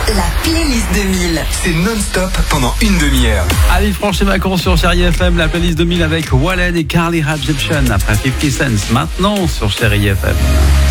La playlist 2000. C'est non-stop pendant une demi-heure. Allez, Franche et Macron sur Chérie FM, la playlist 2000 avec Wallen et Carly Rae Jepsen après 50 Cent. Maintenant sur Chérie FM.